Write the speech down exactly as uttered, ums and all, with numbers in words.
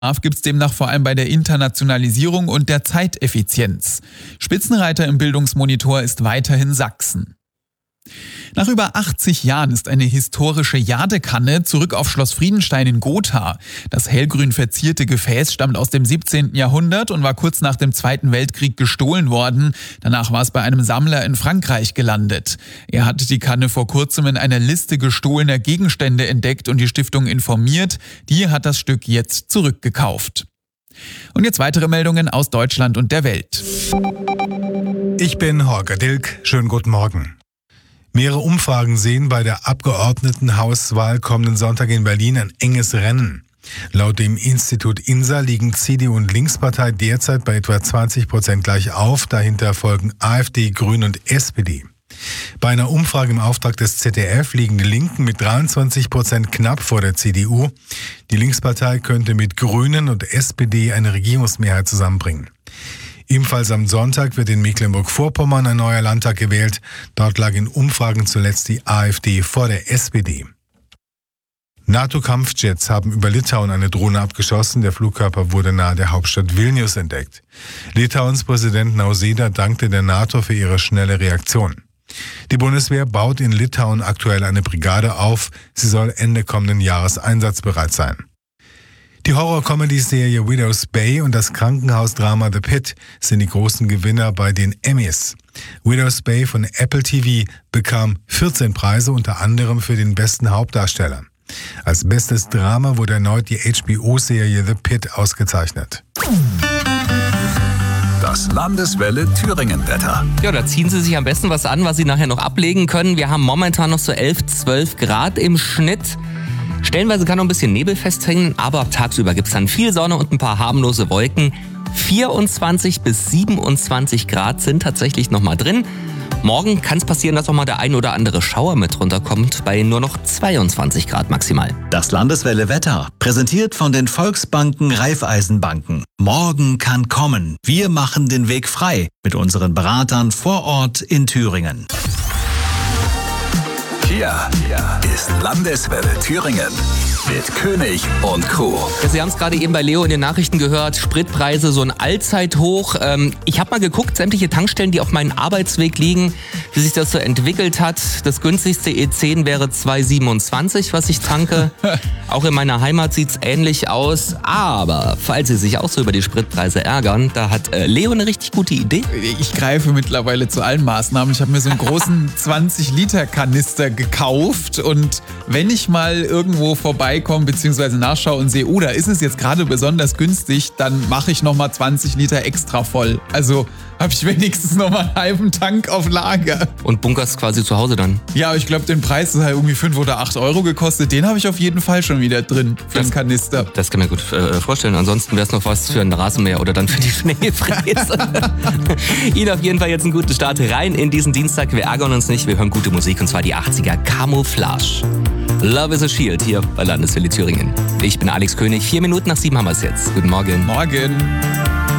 gibt es demnach vor allem bei der Internationalisierung und der Zeiteffizienz. Spitzenreiter im Bildungsmonitor ist weiterhin Sachsen. Nach über achtzig Jahren ist eine historische Jadekanne zurück auf Schloss Friedenstein in Gotha. Das hellgrün verzierte Gefäß stammt aus dem siebzehnten Jahrhundert und war kurz nach dem Zweiten Weltkrieg gestohlen worden. Danach war es bei einem Sammler in Frankreich gelandet. Er hatte die Kanne vor kurzem in einer Liste gestohlener Gegenstände entdeckt und die Stiftung informiert. Die hat das Stück jetzt zurückgekauft. Und jetzt weitere Meldungen aus Deutschland und der Welt. Ich bin Holger Dilk. Schönen guten Morgen. Mehrere Umfragen sehen bei der Abgeordnetenhauswahl kommenden Sonntag in Berlin ein enges Rennen. Laut dem Institut INSA liegen C D U und Linkspartei derzeit bei etwa zwanzig Prozent gleich auf. Dahinter folgen AfD, Grüne und S P D. Bei einer Umfrage im Auftrag des Z D F liegen die Linken mit dreiundzwanzig Prozent knapp vor der C D U. Die Linkspartei könnte mit Grünen und S P D eine Regierungsmehrheit zusammenbringen. Ebenfalls am Sonntag wird in Mecklenburg-Vorpommern ein neuer Landtag gewählt. Dort lag in Umfragen zuletzt die AfD vor der S P D. NATO-Kampfjets haben über Litauen eine Drohne abgeschossen. Der Flugkörper wurde nahe der Hauptstadt Vilnius entdeckt. Litauens Präsident Nausėda dankte der NATO für ihre schnelle Reaktion. Die Bundeswehr baut in Litauen aktuell eine Brigade auf. Sie soll Ende kommenden Jahres einsatzbereit sein. Die Horror-Comedy-Serie Widow's Bay und das Krankenhausdrama The Pit sind die großen Gewinner bei den Emmys. Widow's Bay von Apple T V bekam vierzehn Preise, unter anderem für den besten Hauptdarsteller. Als bestes Drama wurde erneut die H B O-Serie The Pit ausgezeichnet. Das Landeswelle Thüringen-Wetter. Ja, da ziehen Sie sich am besten was an, was Sie nachher noch ablegen können. Wir haben momentan noch so elf, zwölf Grad im Schnitt. Stellenweise kann noch ein bisschen Nebel festhängen, aber tagsüber gibt es dann viel Sonne und ein paar harmlose Wolken. vierundzwanzig bis siebenundzwanzig Grad sind tatsächlich noch mal drin. Morgen kann es passieren, dass auch mal der ein oder andere Schauer mit runterkommt, bei nur noch zweiundzwanzig Grad maximal. Das Landeswelle Wetter, präsentiert von den Volksbanken Raiffeisenbanken. Morgen kann kommen. Wir machen den Weg frei mit unseren Beratern vor Ort in Thüringen. Hier ist Landeswelle Thüringen mit König und Co. Sie haben es gerade eben bei Leo in den Nachrichten gehört, Spritpreise so ein Allzeithoch. Ähm, ich habe mal geguckt, sämtliche Tankstellen, die auf meinem Arbeitsweg liegen, wie sich das so entwickelt hat. Das günstigste E zehn wäre zwei Komma siebenundzwanzig, was ich tanke. Auch in meiner Heimat sieht es ähnlich aus. Aber falls Sie sich auch so über die Spritpreise ärgern, da hat äh, Leo eine richtig gute Idee. Ich greife mittlerweile zu allen Maßnahmen. Ich habe mir so einen großen zwanzig Liter Kanister gekauft und wenn ich mal irgendwo vorbeikomme bzw. nachschaue und sehe, oh, da ist es jetzt gerade besonders günstig, dann mache ich nochmal zwanzig Liter extra voll. Also habe ich wenigstens nochmal einen halben Tank auf Lager. Und bunkerst quasi zu Hause dann? Ja, ich glaube, den Preis ist halt irgendwie fünf oder acht Euro gekostet. Den habe ich auf jeden Fall schon wieder drin für das, den Kanister. Das kann ich mir gut äh, vorstellen. Ansonsten wäre es noch was für ein Rasenmäher oder dann für die Schneefräse. Ihnen auf jeden Fall jetzt einen guten Start rein in diesen Dienstag. Wir ärgern uns nicht, wir hören gute Musik und zwar die achtziger Camouflage. Love is a Shield hier bei Landeswelle Thüringen. Ich bin Alex König. Vier Minuten nach sieben haben wir es jetzt. Guten Morgen. Morgen.